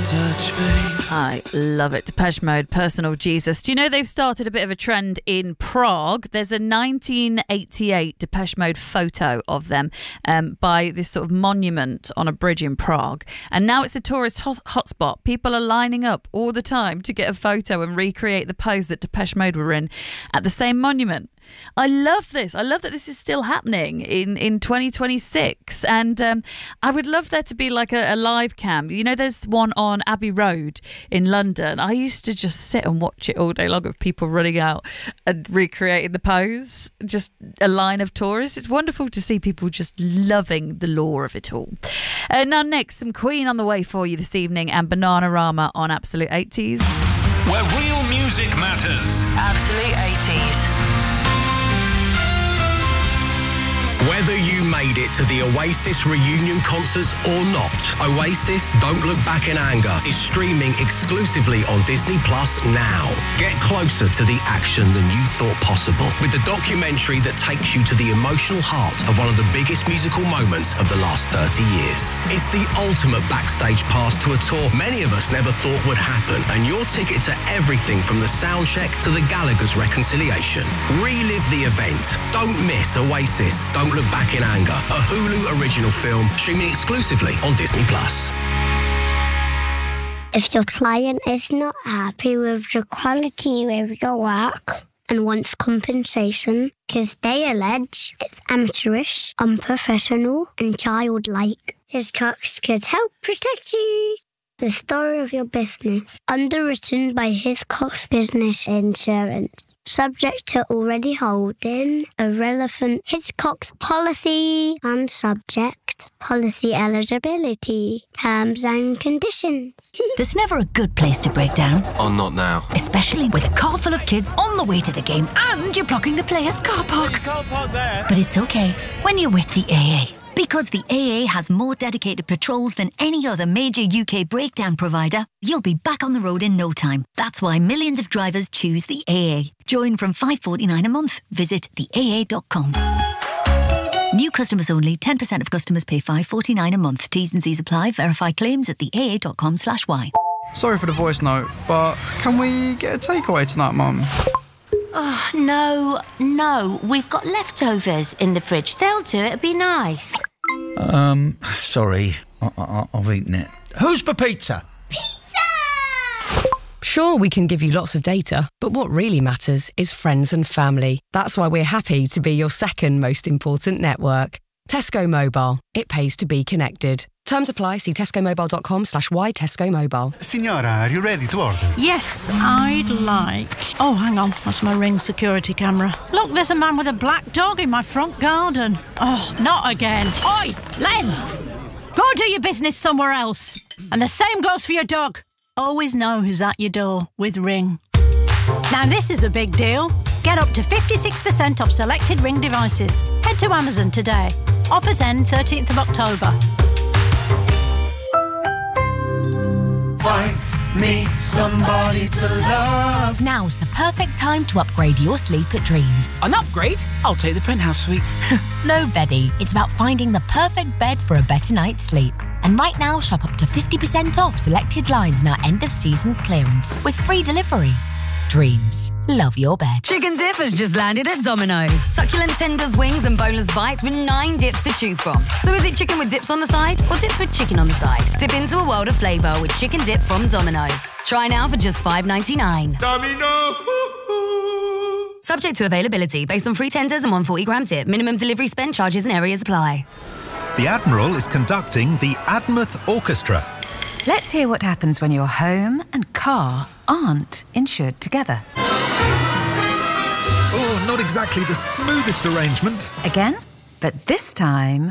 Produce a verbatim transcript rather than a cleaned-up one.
touch faith. I love it. Depeche Mode, Personal Jesus. Do you know they've started a bit of a trend in Prague? There's a nineteen eighty-eight Depeche Mode photo of them um, by this sort of monument on a bridge in Prague. And now it's a tourist hot- hotspot. People are lining up all the time to get a photo and recreate the pose that Depeche Mode were in at the same monument. I love this. I love that this is still happening in, in twenty twenty-six. And um, I would love there to be like a, a live cam. You know, there's one on Abbey Road in London. I used to just sit and watch it all day long of people running out and recreating the pose. Just a line of tourists. It's wonderful to see people just loving the lore of it all. Uh, now next, some Queen on the way for you this evening and Bananarama on Absolute eighties. Where real music matters. Absolute eighties. Whether you made it to the Oasis reunion concerts or not, Oasis Don't Look Back in Anger is streaming exclusively on Disney Plus now. Get closer to the action than you thought possible with the documentary that takes you to the emotional heart of one of the biggest musical moments of the last thirty years. It's the ultimate backstage pass to a tour many of us never thought would happen, and your ticket to everything from the sound check to the Gallagher's reconciliation. Relive the event. Don't miss Oasis Don't Look Back in Anger, a Hulu original film streaming exclusively on Disney Plus. If your client is not happy with the quality of your work and wants compensation because they allege it's amateurish, unprofessional and childlike, Hiscox could help protect you. The story of your business, underwritten by Hiscox Business Insurance. Subject to already holding a relevant Hiscox policy and subject policy eligibility, terms and conditions. There's never a good place to break down. Oh, not now. Especially with a car full of kids on the way to the game and you're blocking the players' car park. You can't park there. But it's okay when you're with the A A. Because the A A has more dedicated patrols than any other major U K breakdown provider, you'll be back on the road in no time. That's why millions of drivers choose the A A. Join from five pounds forty-nine a month. Visit the A A dot com. New customers only. ten percent of customers pay five pounds forty-nine a month. T's and C's apply. Verify claims at the A A dot com slash Y. Sorry for the voice note, but can we get a takeaway tonight, Mum? Oh, no, no. We've got leftovers in the fridge. They'll do it. It'd be nice. Um, sorry. I- I- I've eaten it. Who's for pizza? Pizza! Sure, we can give you lots of data, but what really matters is friends and family. That's why we're happy to be your second most important network. Tesco Mobile. It pays to be connected. Terms apply. See tescomobile.com slash y Tesco Mobile. Signora, are you ready to order? Yes, I'd like... Oh, hang on. That's my Ring security camera. Look, there's a man with a black dog in my front garden. Oh, not again. Oi, Len! Go do your business somewhere else. And the same goes for your dog. Always know who's at your door with Ring. Now, this is a big deal. Get up to fifty-six percent off selected Ring devices. Head to Amazon today. Offers end thirteenth of October. Find me somebody to love. Now's the perfect time to upgrade your sleep at Dreams. An upgrade? I'll take the penthouse suite. No, Beddy. It's about finding the perfect bed for a better night's sleep. And right now, shop up to fifty percent off selected lines in our end-of-season clearance with free delivery. Dreams. Love your bed. Chicken dip has just landed at Domino's. Succulent tenders, wings and boneless bites with nine dips to choose from. So is it chicken with dips on the side or dips with chicken on the side? Dip into a world of flavour with chicken dip from Domino's. Try now for just five ninety-nine. Domino. Subject to availability based on free tenders and one hundred forty gram dip. Minimum delivery spend, charges and areas apply. The Admiral is conducting the Admouth Orchestra. Let's hear what happens when your home and car aren't insured together. Oh, not exactly the smoothest arrangement. Again? But this time,